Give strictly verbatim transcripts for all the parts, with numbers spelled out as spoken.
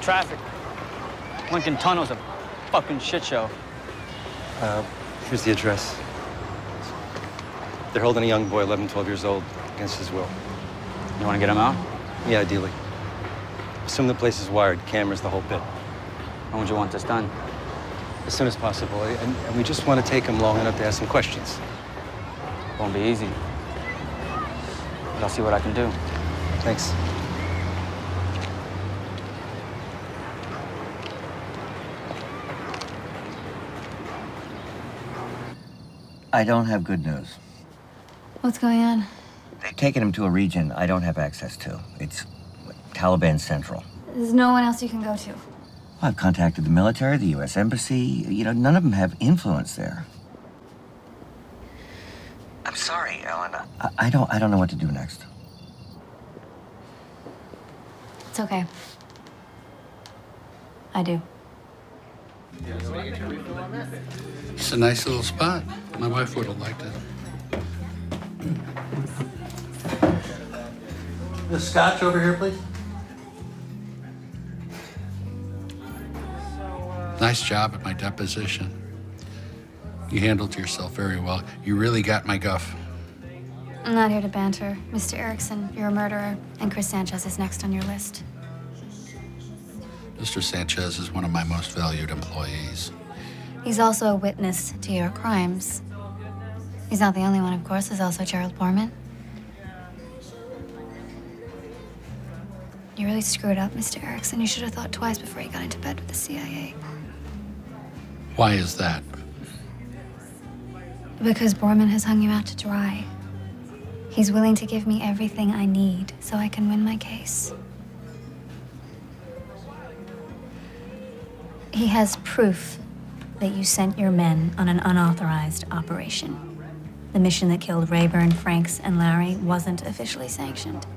traffic. Lincoln Tunnel's a fucking shit show. Uh, here's the address. They're holding a young boy, eleven, twelve years old, against his will. You want to get him out? Yeah, ideally. Assume the place is wired, cameras, the whole bit. When would you want this done? As soon as possible. And, and we just want to take him long enough to ask some questions. Won't be easy. But I'll see what I can do. Thanks. I don't have good news. What's going on? They've taken him to a region I don't have access to. It's Taliban Central. There's no one else you can go to. I've contacted the military, the U S Embassy. You know, none of them have influence there. I'm sorry, Ellen. I, I don't. I don't know what to do next. It's okay. I do. It's a nice little spot. My wife would have liked it. The scotch over here, please. Nice job at my deposition. You handled yourself very well. You really got my guff. I'm not here to banter. Mister Erickson, you're a murderer, and Chris Sanchez is next on your list. Mister Sanchez is one of my most valued employees. He's also a witness to your crimes. He's not the only one, of course. There's also Gerald Borman. You really screwed up, Mister Erickson. You should have thought twice before you got into bed with the C I A. Why is that? Because Borman has hung you out to dry. He's willing to give me everything I need so I can win my case. He has proof that you sent your men on an unauthorized operation. The mission that killed Rayburn, Franks, and Larry wasn't officially sanctioned.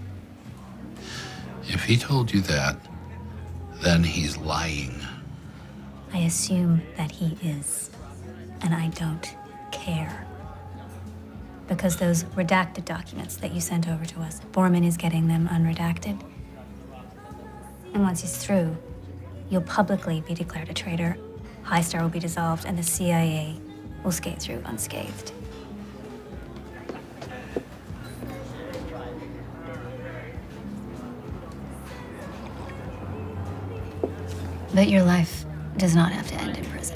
If he told you that, then he's lying. I assume that he is, and I don't care. Because those redacted documents that you sent over to us, Borman is getting them unredacted. And once he's through, you'll publicly be declared a traitor, High Star will be dissolved, and the C I A will skate through unscathed. But your life does not have to end in prison.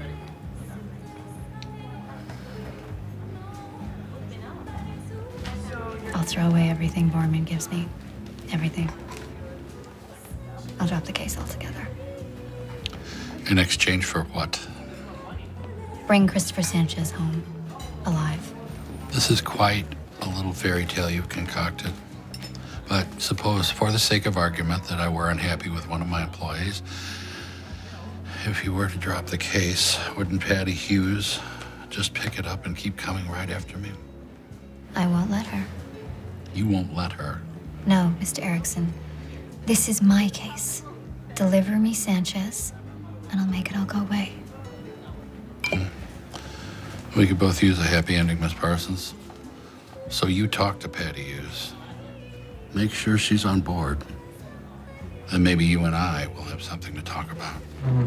I'll throw away everything Borman gives me. Everything. I'll drop the case altogether. In exchange for what? Bring Christopher Sanchez home, alive. This is quite a little fairy tale you've concocted. But suppose, for the sake of argument, that I were unhappy with one of my employees. If you were to drop the case, wouldn't Patty Hughes just pick it up and keep coming right after me? I won't let her. You won't let her? No, Mister Erickson. This is my case. Deliver me Sanchez, and I'll make it all go away. Hmm. We could both use a happy ending, Miss Parsons. So you talk to Patty Hughes. Make sure she's on board. Then maybe you and I will have something to talk about.